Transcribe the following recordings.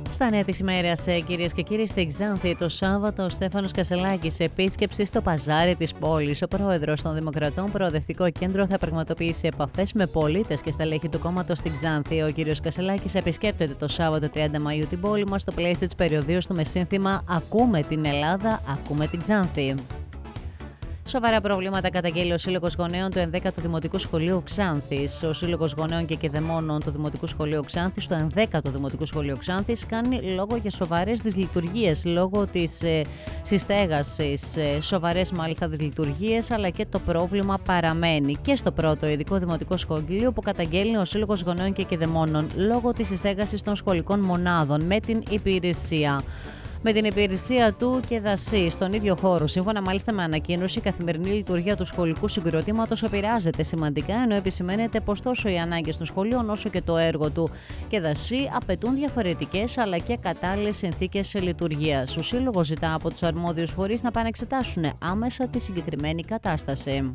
Στα νέα της ημέρας, κυρίες και κύριοι, στη Ξάνθη το Σάββατο ο Στέφανος Κασελάκης επίσκεψη στο παζάρι της πόλης. Ο πρόεδρος των Δημοκρατών Προοδευτικό Κέντρο θα πραγματοποιήσει επαφές με πολίτες και στελέχη του κόμματος στην Ξάνθη. Ο κύριος Κασελάκης επισκέπτεται το Σάββατο 30 Μαΐου την πόλη μας στο πλαίσιο της περιοδείας του με σύνθημα «Ακούμε την Ελλάδα, ακούμε την Ξάνθη». Σοβαρά προβλήματα καταγγέλει ο Σύλλογος Γονέων του 11ου Δημοτικού Σχολείου Ξάνθης. Ο Σύλλογος Γονέων και Κηδεμόνων του Δημοτικού Σχολείου Ξάνθης, το 11ο Δημοτικού Σχολείου Ξάνθης, κάνει λόγο για σοβαρές δυσλειτουργίες λόγω της συστέγασης. Σοβαρές μάλιστα δυσλειτουργίες, αλλά και το πρόβλημα παραμένει και στο πρώτο ειδικό Δημοτικό Σχολείο που καταγγέλνει ο Σύλλογος Γονέων και Κηδεμόνων λόγω της συστέγασης των σχολικών μονάδων με την υπηρεσία. Με την υπηρεσία του και δασί στον ίδιο χώρο. Σύμφωνα μάλιστα με ανακοίνωση, η καθημερινή λειτουργία του σχολικού συγκροτήματος επηρεάζεται σημαντικά, ενώ επισημαίνεται πως τόσο οι ανάγκες των σχολείων όσο και το έργο του και δασί απαιτούν διαφορετικές αλλά και κατάλληλες συνθήκες λειτουργίας. Ο Σύλλογος ζητά από τους αρμόδιους φορείς να πάνε να εξετάσουν άμεσα τη συγκεκριμένη κατάσταση.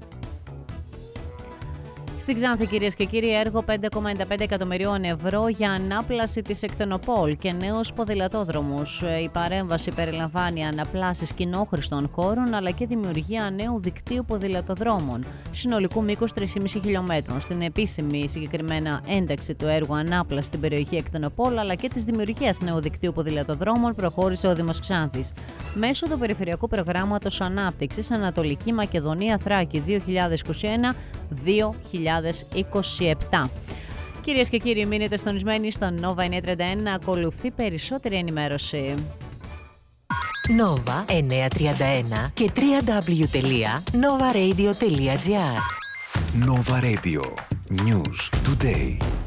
Στην Ξάνθη, κυρίες και κύριοι, έργο 5,95 εκατομμυρίων ευρώ για ανάπλαση της Εκτενοπόλ και νέους ποδηλατόδρομους. Η παρέμβαση περιλαμβάνει αναπλάσεις κοινόχρηστων χώρων αλλά και δημιουργία νέου δικτύου ποδηλατοδρόμων συνολικού μήκους 3,5 χιλιόμετρων. Στην επίσημη συγκεκριμένα ένταξη του έργου ανάπλαση στην περιοχή Εκτενοπόλ αλλά και της δημιουργίας νέου δικτύου ποδηλατοδρόμων προχώρησε ο Δήμος Ξάνθης μέσω του Περιφερειακού Προγράμματος Ανάπτυξης Ανατολική Μακεδονία Θράκη 2021-2027. Κυρίες και κύριοι, μείνετε στονισμένοι στο Nova 931, ακολουθεί περισσότερη ενημέρωση. Nova 931 και www.novaradio.gr. Nova Radio. News today.